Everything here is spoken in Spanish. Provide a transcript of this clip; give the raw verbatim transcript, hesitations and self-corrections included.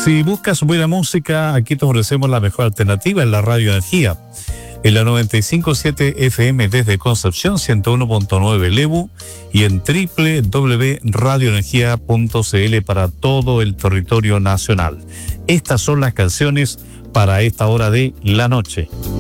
Si buscas buena música, aquí te ofrecemos la mejor alternativa en la Radio Energía. En la noventa y cinco punto siete F M desde Concepción, ciento uno punto nueve Lebu y en doble u doble u doble u punto radio energía punto c l para todo el territorio nacional. Estas son las canciones para esta hora de la noche.